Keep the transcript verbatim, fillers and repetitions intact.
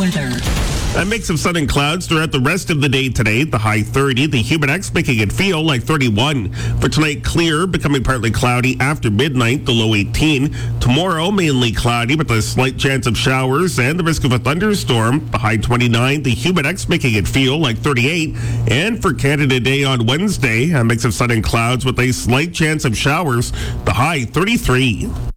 weather. A mix of sun and clouds throughout the rest of the day today. The high thirty, the humid X making it feel like thirty-one. For tonight, clear, becoming partly cloudy after midnight, the low eighteen. Tomorrow, mainly cloudy with a slight chance of showers and the risk of a thunderstorm. The high twenty-nine, the humid X making it feel like thirty-eight. And for Canada Day on Wednesday, a mix of sun and clouds with a slight chance of showers. The high thirty-three.